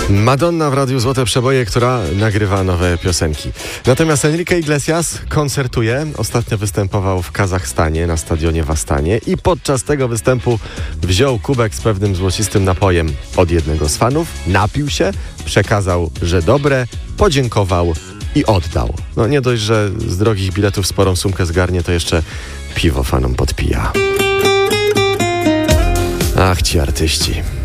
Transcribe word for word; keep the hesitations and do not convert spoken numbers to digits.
Madonna w Radiu Złote Przeboje, która nagrywa nowe piosenki. Natomiast Enrique Iglesias koncertuje. Ostatnio występował w Kazachstanie na stadionie w Astanie i podczas tego występu wziął kubek z pewnym złocistym napojem od jednego z fanów, napił się, przekazał, że dobre, podziękował i oddał. No nie dość, że z drogich biletów sporą sumkę zgarnie, to jeszcze piwo fanom podpija. Ach, ci artyści.